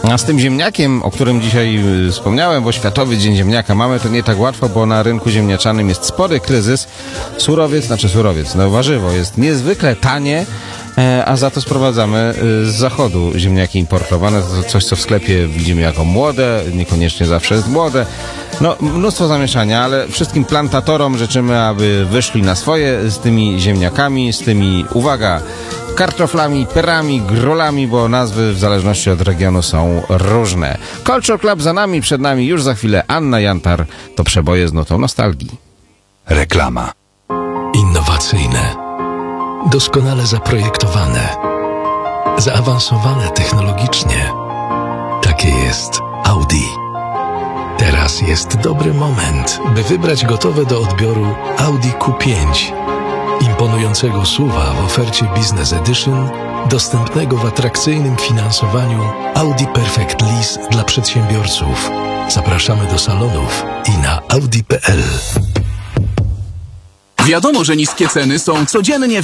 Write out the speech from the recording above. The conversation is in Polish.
A z tym ziemniakiem, o którym dzisiaj wspomniałem, bo Światowy Dzień Ziemniaka mamy, to nie tak łatwo, bo na rynku ziemniaczanym jest spory kryzys. Warzywo jest niezwykle tanie, a za to sprowadzamy z zachodu ziemniaki importowane. To coś, co w sklepie widzimy jako młode, niekoniecznie zawsze jest młode. No, mnóstwo zamieszania, ale wszystkim plantatorom życzymy, aby wyszli na swoje z tymi ziemniakami, z tymi, uwaga, kartoflami, perami, grolami, bo nazwy w zależności od regionu są różne. Culture Club za nami, przed nami już za chwilę Anna Jantar. To przeboje z nutą nostalgii. Reklama. Innowacyjne, doskonale zaprojektowane, zaawansowane technologicznie. Takie jest Audi. Teraz jest dobry moment, by wybrać gotowe do odbioru Audi Q5. Imponującego SUV-a w ofercie Business Edition, dostępnego w atrakcyjnym finansowaniu Audi Perfect Lease dla przedsiębiorców. Zapraszamy do salonów i na audi.pl. Wiadomo, że niskie ceny są codziennie